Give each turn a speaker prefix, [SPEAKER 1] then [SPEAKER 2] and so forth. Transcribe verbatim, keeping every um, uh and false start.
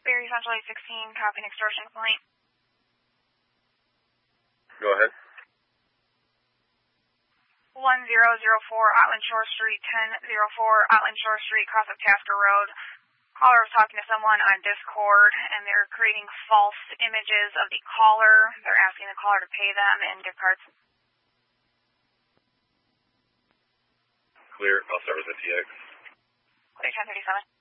[SPEAKER 1] Berry Central eight sixteen, copy an extortion complaint.
[SPEAKER 2] Go ahead.
[SPEAKER 1] one zero zero four Otland Shore Street, ten oh four Otland Shore Street, cross of Tasker Road. Caller was talking to someone on Discord, and they're creating false images of the caller. They're asking the caller to pay them in gift cards.
[SPEAKER 2] Clear. I'll start with the T X.
[SPEAKER 1] Clear ten thirty-seven.